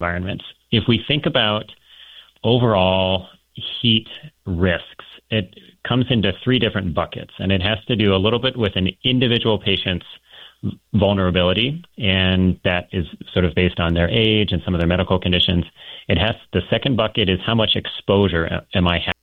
environments. If we think about overall heat risks, it comes into three different buckets, and it has to do a little bit with an individual patient's vulnerability, and that is sort of based on their age and some of their medical conditions. The second bucket is how much exposure am I